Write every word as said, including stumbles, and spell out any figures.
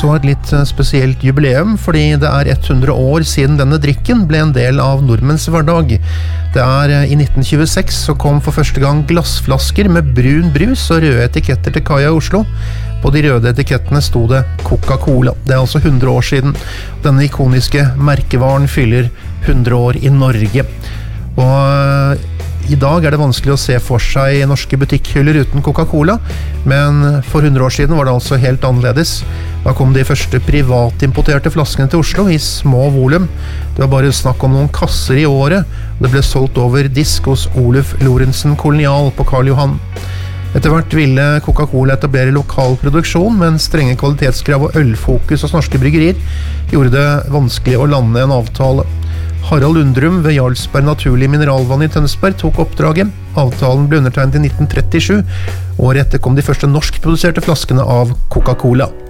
også et litt spesielt jubileum, fordi det er hundre år siden denne drikken ble en del av nordmenns hverdag. Det er i nitten tjueseks så kom for første gang glassflasker med brun brus og røde etiketter til kaia i Oslo. På de røde etikettene sto det Coca-Cola. Det er altså hundre år siden. Denne ikoniske merkevaren fyller hundre år i Norge. Og i dag er det vanskelig å se for seg norske butikkhyller uten Coca-Cola, men for hundre år siden var det altså helt annerledes. Da kom de første privatimporterte flaskene til Oslo i små volum. Det var bare snakk om noen kasser i året. Det ble solgt over disk hos Oluf Lorentzen Kolonial på Karl Johan. Etter hvert ville Coca-Cola etablere lokal produksjon, men strenge kvalitetskrav og ølfokus hos norske bryggerier gjorde det vanskelig å lande en avtale. Harald Undrum ved Jarlsberg Naturlig Mineralvann i Tønsberg tok oppdraget. Avtalen ble undertegnet i nitten trettisju. Året etter kom de første norskproduserte flaskene av Coca-Cola.